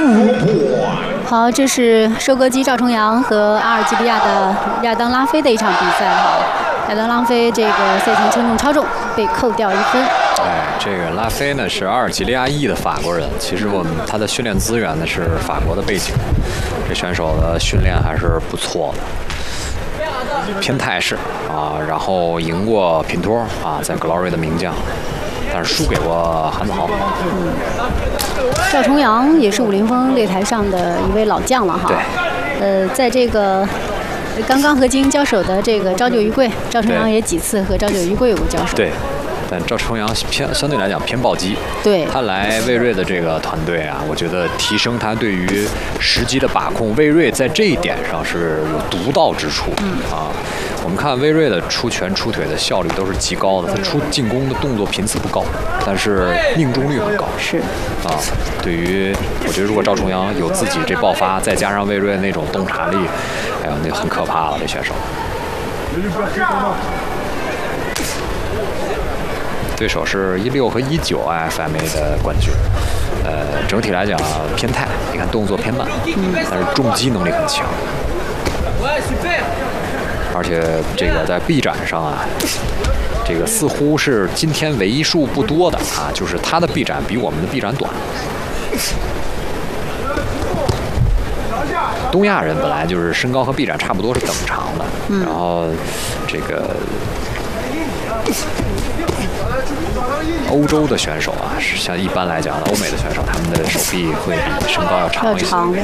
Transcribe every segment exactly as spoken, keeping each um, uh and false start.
好，这是收割机赵重阳和阿尔及利亚的亚当拉菲的一场比赛哈。亚当拉菲这个赛前称重超重被扣掉一分。 哎，这个拉菲呢是阿尔及利亚裔的法国人，其实我们他的训练资源呢是法国的背景，这选手的训练还是不错的，偏泰式啊，然后赢过品托啊，在 Glory 的名将。但是输给过韩子豪。 嗯，赵重阳也是武林风擂台上的一位老将了哈。 对。 呃，在这个刚刚和金交手的这个朝九余贵，赵重阳也几次和朝九余贵有过交手。 对。但赵重阳偏相对来讲偏暴击， 对他来魏睿的这个团队啊，我觉得提升他对于时机的把控，魏睿在这一点上是有独到之处。 嗯啊，我们看魏睿的出拳出腿的效率都是极高的，他出进攻的动作频次不高，但是命中率很高。 是啊，对于我觉得如果赵重阳有自己这爆发，再加上魏睿那种洞察力，哎呀，那就很可怕了，这选手。对手是一六和一九 I F M A 的冠军，呃，整体来讲偏泰，你看动作偏慢，嗯，但是重击能力很强，而且这个在臂展上啊，这个似乎是今天为数不多的啊，就是他的臂展比我们的臂展短。东亚人本来就是身高和臂展差不多是等长的， 嗯、 然后这个。欧洲的选手啊，是像一般来讲的欧美的选手，他们的手臂会比身高要长一些。 长。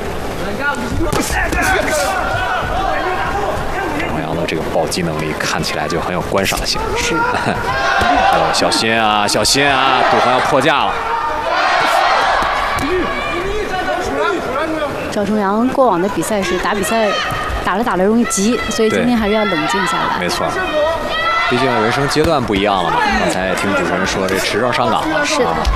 重阳的这个暴击能力看起来就很有观赏性。 是。 呃，小心啊，小心啊，杜恒要破架了。 赵重阳过往的比赛是打比赛打着打着容易急，所以今天还是要冷静下来。 没错。毕竟人生阶段不一样了嘛，刚才听主持人说这持证上岗了， 是的。 啊、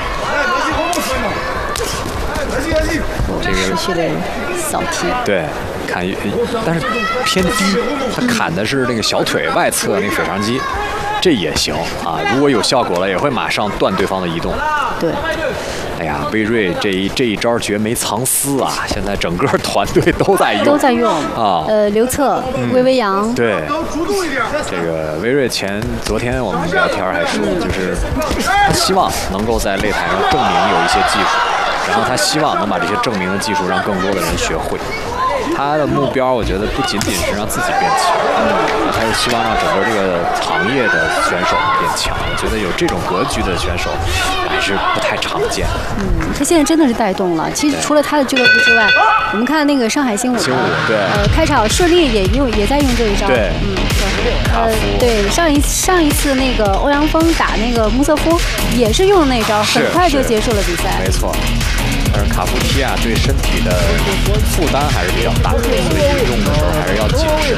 这个持续的扫踢， 对，看，但是偏低，他砍的是那个小腿外侧那个腓肠肌，这也行啊。如果有效果了，也会马上断对方的移动。 对。 哎呀，魏睿这一这一招绝没藏私啊！现在整个团队都在用， 都在用啊。 呃，刘策、 嗯、 魏维扬， 对，这个魏睿前昨天我们聊天还说，就是他希望能够在擂台上证明有一些技术，然后他希望能把这些证明的技术让更多的人学会。他的目标，我觉得不仅仅是让自己变强，他是希望让整个这个行业的选手变强。我觉得有这种格局的选手还是不太常见。 嗯，他现在真的是带动了。其实除了他的俱乐部之外，我们看那个上海新武， 新武对， 呃，开场顺利也用也在用这一招。 对， 嗯，呃，对，上一上一次那个欧阳锋打那个穆瑟夫也是用那招，很快就结束了比赛。 没错。但是卡夫提亚对身体的负担还是比较大，所以用的时候还是要谨慎。